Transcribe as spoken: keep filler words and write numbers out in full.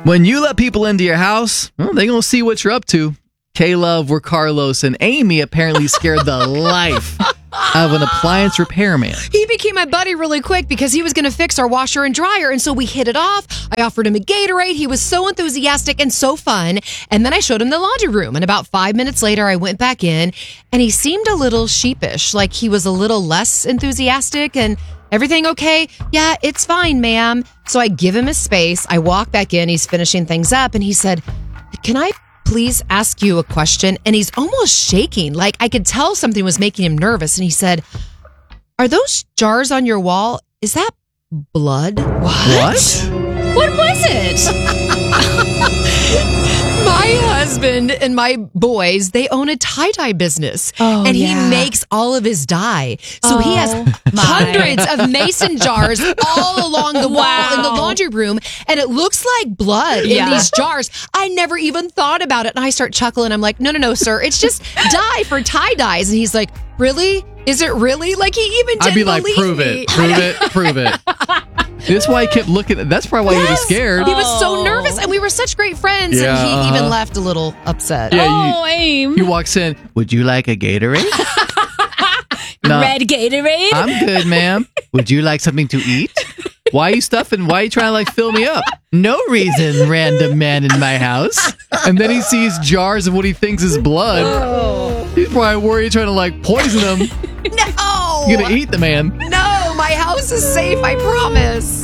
When you let people into your house, well, they're going to see what you're up to. K-Love, where Carlos and Amy apparently scared the life of an appliance repairman. He became my buddy really quick because he was going to fix our washer and dryer, and so we hit it off. I offered him a Gatorade. He was so enthusiastic and so fun, and then I showed him the laundry room, and about five minutes later, I went back in, and he seemed a little sheepish, like he was a little less enthusiastic, and everything okay? Yeah, it's fine, ma'am. So I give him his space. I walk back in. He's finishing things up, and he said, can I please ask you a question? And he's almost shaking. Like I could tell something was making him nervous. And he said, are those jars on your wall? Is that blood? What? What was it? My husband and my boys, they own a tie-dye business. Oh, and yeah. he makes all of his dye. So Oh, he has my. hundreds of mason jars all along the wall Wow. in the laundry room. And it looks like blood Yeah. in these jars. I never even thought about it. And I start chuckling. I'm like, no, no, no, sir. It's just dye for tie-dyes. And he's like, really? Is it really? Like he even didn't I'd be like, believe prove me. it, prove it, prove it. That's why he kept looking at That's probably why he was Yes. scared. He was so Oh. nervous, and we were such great friends, Yeah, and he uh-huh. even left a little upset. Yeah, Oh, Aim. He walks in, would you like a Gatorade? No, Red Gatorade. I'm good, ma'am. Would you like something to eat? Why are you stuffing? Why are you trying to like fill me up? No reason, random man in my house. And then he sees jars of what he thinks is blood. Oh. He's probably worried trying to like poison him. No! You're gonna eat the man. No, my house is safe, I promise.